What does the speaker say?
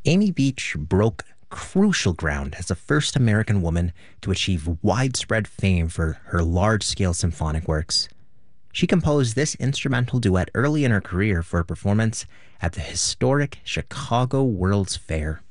Amy Beach broke crucial ground as the first American woman to achieve widespread fame for her large-scale symphonic works. She composed this instrumental duet early in her career for a performance at the historic Chicago World's Fair.